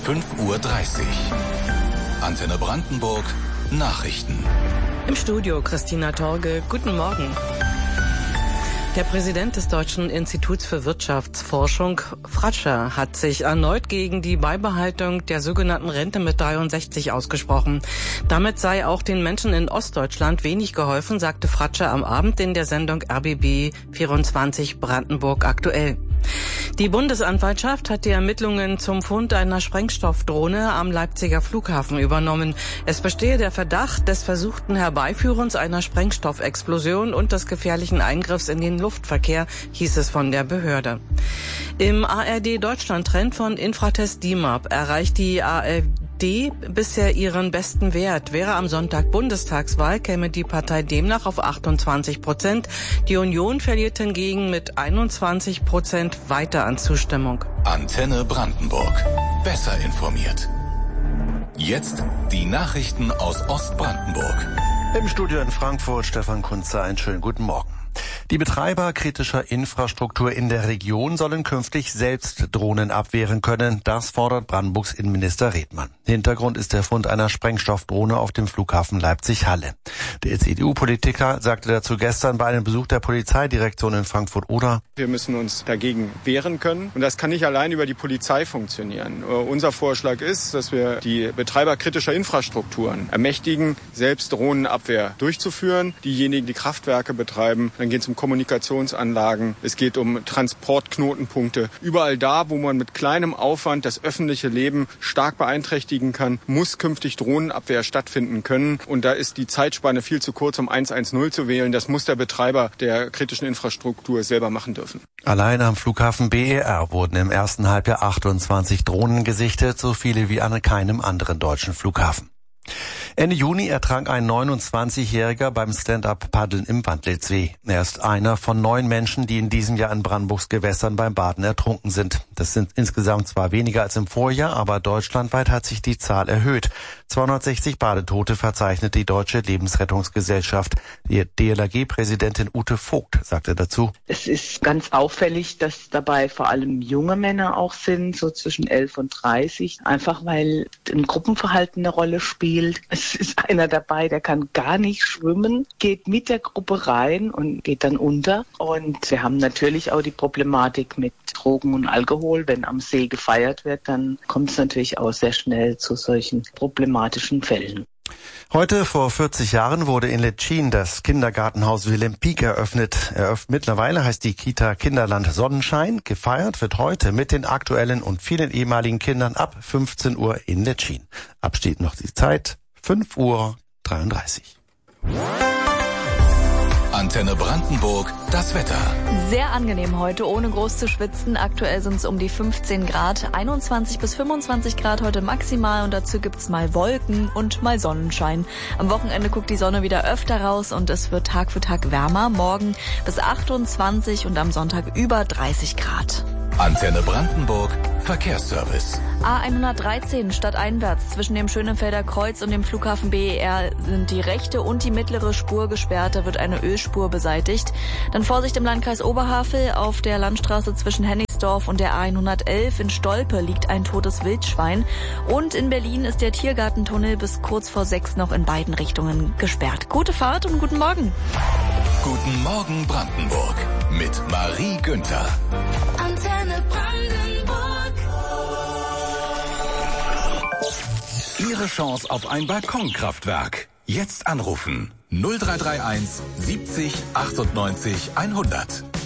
5:30 Uhr. Antenne Brandenburg, Nachrichten. Im Studio Christina Torge, guten Morgen. Der Präsident des Deutschen Instituts für Wirtschaftsforschung, Fratscher, hat sich erneut gegen die Beibehaltung der sogenannten Rente mit 63 ausgesprochen. Damit sei auch den Menschen in Ostdeutschland wenig geholfen, sagte Fratscher am Abend in der Sendung RBB 24 Brandenburg aktuell. Die Bundesanwaltschaft hat die Ermittlungen zum Fund einer Sprengstoffdrohne am Leipziger Flughafen übernommen. Es bestehe der Verdacht des versuchten Herbeiführens einer Sprengstoffexplosion und des gefährlichen Eingriffs in den Luftverkehr, hieß es von der Behörde. Im ARD-Deutschland-Trend von Infratest DIMAP erreicht die AfD bisher ihren besten Wert. Wäre am Sonntag Bundestagswahl, käme die Partei demnach auf 28%. Die Union verliert hingegen mit 21% weiter an Zustimmung. Antenne Brandenburg. Besser informiert. Jetzt die Nachrichten aus Ostbrandenburg. Im Studio in Frankfurt, Stefan Kunze, einen schönen guten Morgen. Die Betreiber kritischer Infrastruktur in der Region sollen künftig selbst Drohnen abwehren können. Das fordert Brandenburgs Innenminister Redmann. Hintergrund ist der Fund einer Sprengstoffdrohne auf dem Flughafen Leipzig-Halle. Der CDU-Politiker sagte dazu gestern bei einem Besuch der Polizeidirektion in Frankfurt-Oder: Wir müssen uns dagegen wehren können. Und das kann nicht allein über die Polizei funktionieren. Unser Vorschlag ist, dass wir die Betreiber kritischer Infrastrukturen ermächtigen, selbst Drohnenabwehr durchzuführen. Diejenigen, die Kraftwerke betreiben, dann geht es um Kommunikationsanlagen, es geht um Transportknotenpunkte. Überall da, wo man mit kleinem Aufwand das öffentliche Leben stark beeinträchtigen kann, muss künftig Drohnenabwehr stattfinden können. Und da ist die Zeitspanne viel zu kurz, um 110 zu wählen. Das muss der Betreiber der kritischen Infrastruktur selber machen dürfen. Allein am Flughafen BER wurden im ersten Halbjahr 28 Drohnen gesichtet, so viele wie an keinem anderen deutschen Flughafen. Ende Juni ertrank ein 29-Jähriger beim Stand-up-Paddeln im Wandlitzsee. Er ist einer von 9 Menschen, die in diesem Jahr in Brandenburgs Gewässern beim Baden ertrunken sind. Das sind insgesamt zwar weniger als im Vorjahr, aber deutschlandweit hat sich die Zahl erhöht. 260 Badetote verzeichnet die Deutsche Lebensrettungsgesellschaft. Die DLRG-Präsidentin Ute Vogt sagte dazu: Es ist ganz auffällig, dass dabei vor allem junge Männer auch sind, so zwischen 11 und 30, einfach weil ein Gruppenverhalten eine Rolle spielt. Es ist einer dabei, der kann gar nicht schwimmen, geht mit der Gruppe rein und geht dann unter. Und wir haben natürlich auch die Problematik mit Drogen und Alkohol. Wenn am See gefeiert wird, dann kommt es natürlich auch sehr schnell zu solchen problematischen Fällen. Heute vor 40 Jahren wurde in Letschin das Kindergartenhaus Wilhelm Pieck eröffnet. Mittlerweile heißt die Kita Kinderland Sonnenschein. Gefeiert wird heute mit den aktuellen und vielen ehemaligen Kindern ab 15 Uhr in Letschin. Absteht noch die Zeit, 5:33 Uhr. Antenne Brandenburg, das Wetter. Sehr angenehm heute, ohne groß zu schwitzen. Aktuell sind es um die 15 Grad, 21 bis 25 Grad heute maximal und dazu gibt's mal Wolken und mal Sonnenschein. Am Wochenende guckt die Sonne wieder öfter raus und es wird Tag für Tag wärmer. Morgen bis 28 und am Sonntag über 30 Grad. Antenne Brandenburg, Verkehrsservice. A113 stadteinwärts zwischen dem Schönefelder Kreuz und dem Flughafen BER sind die rechte und die mittlere Spur gesperrt. Da wird eine Ölspur beseitigt. Dann Vorsicht im Landkreis Oberhavel. Auf der Landstraße zwischen Hennigsdorf und der A111 in Stolpe liegt ein totes Wildschwein. Und in Berlin ist der Tiergartentunnel bis kurz vor 6 noch in beiden Richtungen gesperrt. Gute Fahrt und guten Morgen. Guten Morgen Brandenburg mit Marie Günther. Antenne Brandenburg. Ihre Chance auf ein Balkonkraftwerk. Jetzt anrufen. 0331 70 98 100.